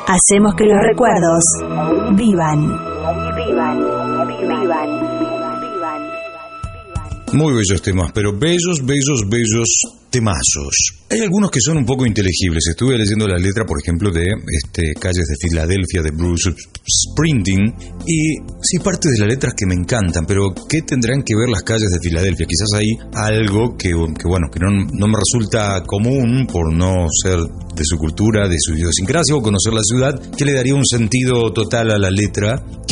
Hacemos que los recuerdos vivan. Muy bellos temas, pero bellos temazos. Hay algunos que son un poco inteligibles. Estuve leyendo la letra, por ejemplo, de Calles de Filadelfia de Bruce Springsteen, y sí, partes de las letras que me encantan, pero ¿qué tendrán que ver las calles de Filadelfia? Quizás hay algo que no me resulta común por no ser de su cultura, de su idiosincrasia o conocer la ciudad, que le daría un sentido total a la letra.